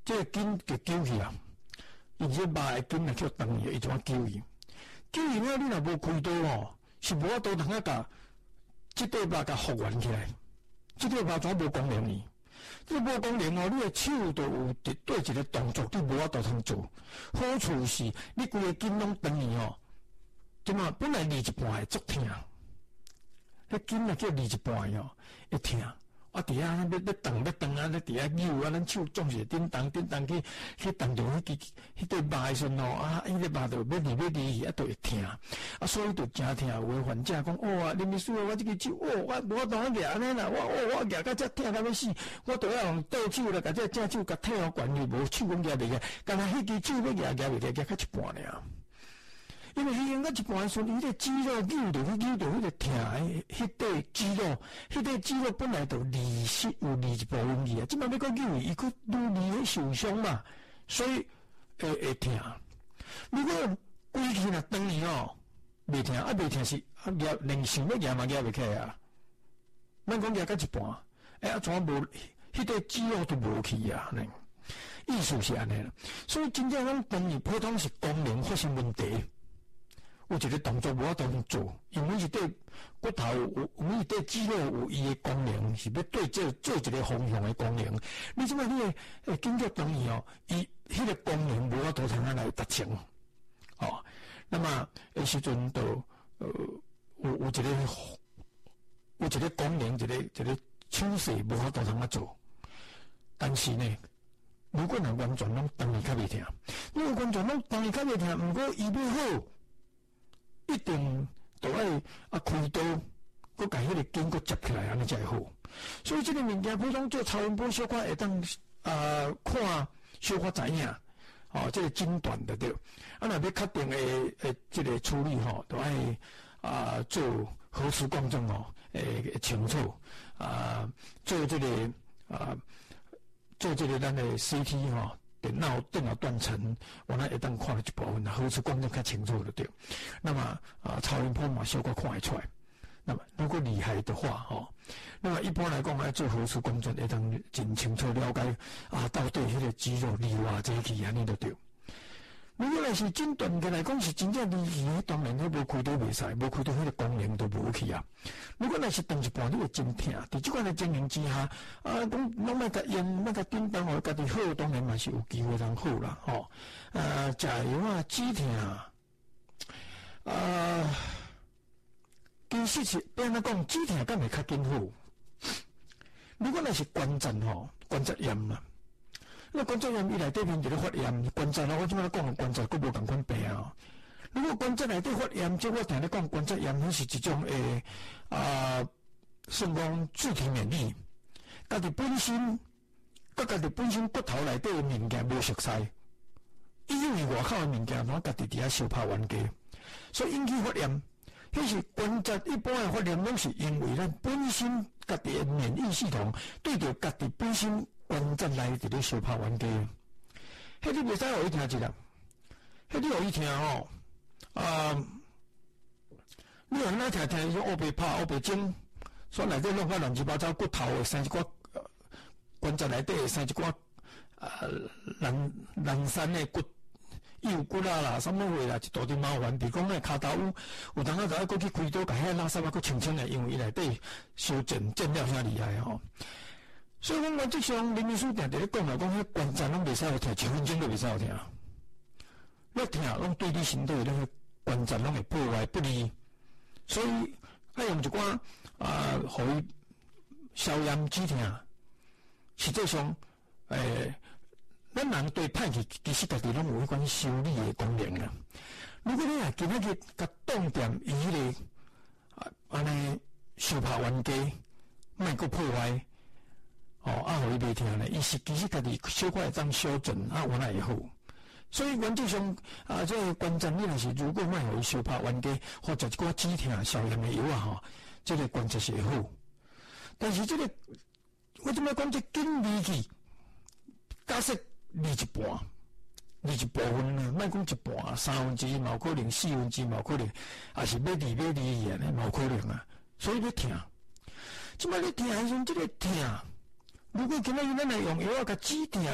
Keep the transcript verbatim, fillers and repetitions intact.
这个筋就揪去啊，伊这肉的筋啊叫长去，伊就要揪伊，揪伊了，你若无开刀哦，是无法度通啊甲这块肉甲复原起来，这块肉怎无功能呢？这无功能哦，你的手就有对对一个动作，你无法度通做。好处是你规个筋拢长去哦，即嘛本来离一半会足痛，迄筋啊叫离一半哦，会痛。啊！伫遐要要动要动啊！咧伫遐扭啊，咱手总是叮当叮当去去动着迄支迄对肉诶时阵哦，啊，迄个肉就要离要离去，啊，就会疼啊，所以就真疼。有诶患者讲，哦，林秘书，我即个手，哦，我无当啊夹安尼啦，我哦我夹到遮疼到要死，我都要用倒手来，甲这正手甲体好悬去，无手讲夹袂起，干那迄支手要夹夹袂起，夹到一半尔。因为伊用到一半时，伊个肌肉扭着，去扭着迄个疼诶，迄块肌肉，迄块肌肉本来就离失有离一部分去啊，即摆要搁扭伊，伊搁愈离迄受伤嘛，所以会会疼。如果规气若长去哦，袂疼，啊袂疼是啊夹连想要夹嘛夹袂起来啊。咱讲夹到一半，哎啊，怎无迄块肌肉都无去啊？呢，意思是安尼啦。所以真正咱长去普通是功能发生问题。有一个动作无法度做，因为是对骨头有，因为对肌肉有伊的功能，是要对这做一个方向的功能。你即摆你诶诶筋骨长去哦，伊迄个功能无法度通啊来达成。哦，那么诶时阵就呃有有一个有一个功能，一个一个手势无法度通啊做。但是呢，如果若完全拢长去较袂疼，如果完全拢长去较袂疼，毋过伊要好。一定都爱啊开刀，佮把迄个筋骨接起来，安尼才会好。所以这个物件，普通做超音波小可会当啊看小可知影，哦，这个诊断的对。啊，若要确定诶诶，这个处理吼，都爱啊做核磁共振哦，诶清楚啊做这个啊做这个咱的 C T 吼。电脑电脑断层，我那会当看了一部分，核磁共振较清楚了对。那么啊，超音波嘛，小可看会出来。那么如果厉害的话，哦，那么一般来讲，要做核磁共振，会当真清楚了解啊，到底迄个肌肉离偌济去，安尼就对。如果若是诊断的来讲是真正离去，当然迄无开刀袂使，无开刀迄个功能都无去啊。如果若是长一半，你会真疼。伫即款的情形之下，啊，讲拢莫甲用，莫甲叮当，互家己好，当然嘛是有机会通好啦，吼、哦。啊，食药啊，止疼啊，啊，其实是变安讲，止疼敢会较紧好。如果若是关节吼，关节炎嘛。那关节炎伊内底面一个发炎，关节咯，我即摆咧讲关节佫无共款病啊。如果关节内底发炎，即我定咧讲关节炎，迄是一种诶啊，算讲自体免疫，家己本身，甲家己本身骨头内底诶物件无熟悉，伊因为外口诶物件，拢家己伫遐相拍冤家，所以引起发炎。迄是关节一般诶发炎，拢是因为咱本身家己诶免疫系统对着家己本身。关节内伫咧相拍冤家，迄你袂使互伊听一啦，迄你互伊听吼，啊，你互那听听伊乌白拍乌白精，所以内底弄个乱七八糟骨头诶生一寡，关节内底会生一寡啊烂烂散诶骨。有骨啦啦，什么话啦，一大堆麻烦。比如讲，那骹头有有当啊，就要过去开刀，把遐垃圾啊，搁清清诶，因为伊内底修剪剪了遐厉害吼。所以讲，原则上，林秘书定定咧讲来讲，迄关节拢袂使好听，一分钟都袂使好听。要听，拢对你身体迄个关节拢会破坏不利。所以，要用一寡啊，互伊消炎止疼。实际上，诶、欸，咱人对歹去，其实家己拢有迄款修理的功能啊。如果你啊今仔日甲冻点伊迄个啊安尼相拍冤家，莫阁破坏。哦，啊，互伊袂听咧，伊是其实家己小可会当修正，啊，原来会好。所以原则上啊，这个关节你若是如果莫互伊相拍冤家，或者一寡止疼消炎的药啊，吼，这个关节是会好。但是这个我怎么讲这筋离去，假设离一半，离一部分啊，莫讲一半，三分之一嘛有可能，四分之一嘛有可能，也是要离要离安尼嘛有可能啊。所以要疼，即摆你疼时阵，这个疼。如果今仔日咱来用药啊，甲止疼，